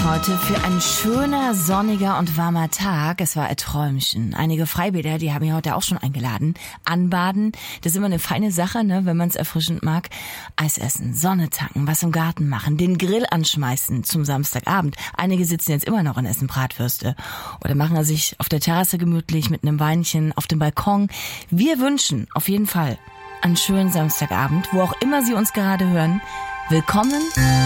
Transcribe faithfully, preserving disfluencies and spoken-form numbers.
es heute für ein schöner, sonniger und warmer Tag. Es war ein Träumchen. Einige Freibäder, die haben mich heute auch schon eingeladen. Anbaden, das ist immer eine feine Sache, ne, wenn man es erfrischend mag. Eis essen, Sonne tanken, was im Garten machen, den Grill anschmeißen zum Samstagabend. Einige sitzen jetzt immer noch und essen Bratwürste. Oder machen er sich auf der Terrasse gemütlich mit einem Weinchen auf dem Balkon. Wir wünschen auf jeden Fall einen schönen Samstagabend, wo auch immer Sie uns gerade hören. Willkommen